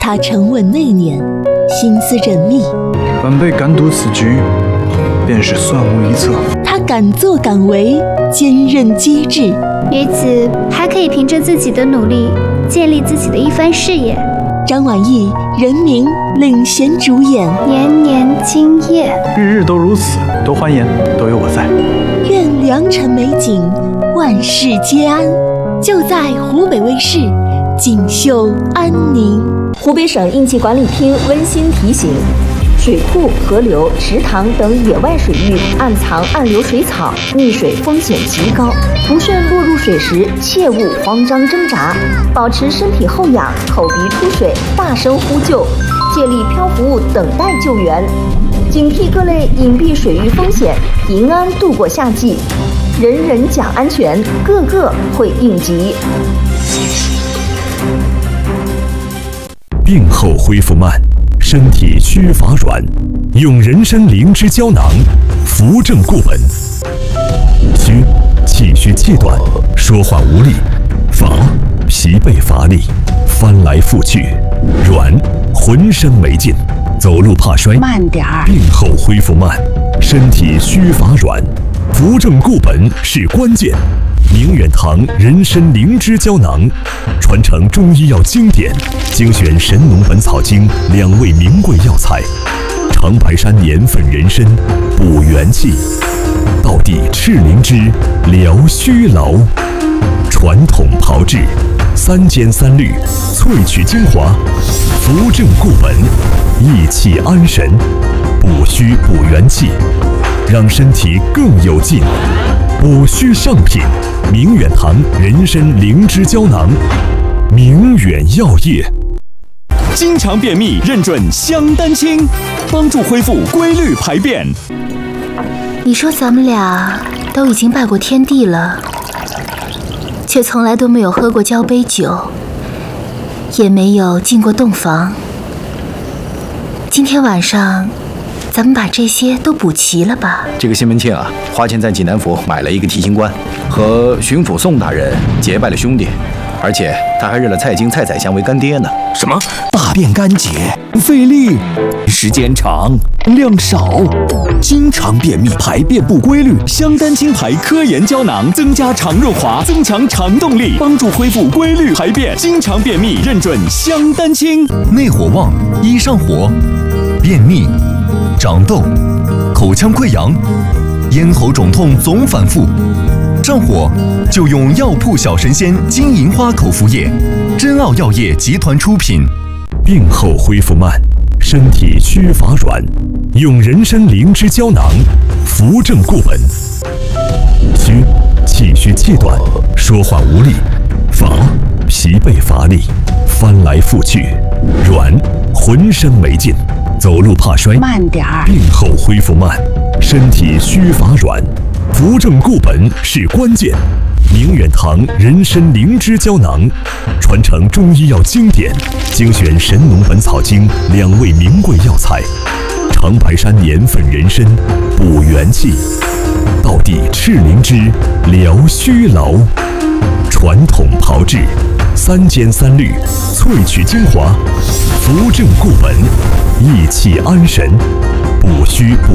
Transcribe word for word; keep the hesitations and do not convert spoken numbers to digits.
他沉稳内敛，心思缜密。 晚辈敢赌此局，便是算无一策。 他敢作敢为，坚韧机智。 女子还可以凭着自己的努力，建立自己的一番事业。 张晚意人民领衔主演， 年年今夜， 日日都如此，多欢颜，都有我在。 愿良辰美景，万事皆安。就在湖北卫视，锦绣安宁。 湖北省应急管理厅温馨提醒：水库、河流、池塘等野外水域暗藏暗流水草，溺水风险极高。不慎落入水时，切勿慌张挣扎，保持身体后仰，口鼻出水，大声呼救，借力漂浮物等待救援，警惕各类隐蔽水域风险，平安度过夏季。人人讲安全，个个会应急。 病后恢复慢，身体虚乏软，用人参灵芝胶囊扶正固本。虚，气虚气短，说话无力；乏，疲惫乏力，翻来覆去；软，浑身没劲，走路怕摔。 慢点儿。 病后恢复慢，身体虚乏软，扶正固本是关键。明远堂人参灵芝胶囊，传承中医药经典，精选《神农本草经》两味名贵药材，长白山年份人参补元气，道地赤灵芝疗虚劳，传统炮制，三尖三滤，萃取精华，扶正固本，益气安神，补虚补元气，让身体更有劲。补虚上品，明远堂人参灵芝胶囊，明远药业。 经常便秘认准香丹清，帮助恢复规律排便。 你说咱们俩都已经拜过天地了，却从来都没有喝过交杯酒，也没有进过洞房。今天晚上咱们把这些都补齐了吧？ 这个西门庆啊，花钱在济南府买了一个提刑官，和巡抚宋大人结拜了兄弟，而且他还认了蔡京、蔡宰相为干爹呢。 什么？大便干结，费力，时间长，量少，经常便秘、排便不规律。香丹清牌科研胶囊增加肠润滑，增强肠动力，帮助恢复规律排便。经常便秘认准香丹清。 内火旺，易上火，便秘、长痘、口腔溃疡、咽喉肿痛总反复，上火就用药铺小神仙金银花口服液，真奥药业集团出品。 病后恢复慢，身体虚乏软，用人参灵芝胶囊扶正固本。虚，气虚气短，说话无力；乏，疲惫乏力，翻来覆去；软，浑身没劲，走路怕摔。 慢点儿。 病后恢复慢，身体虚乏软，扶正固本是关键。明远堂人参灵芝胶囊，传承中医药经典，精选《神农本草经》两味名贵药材，长白山年份人参补元气，道地赤灵芝疗虚劳，传统炮制，三尖三滤，萃取精华，扶正固本，益气安神，补虚补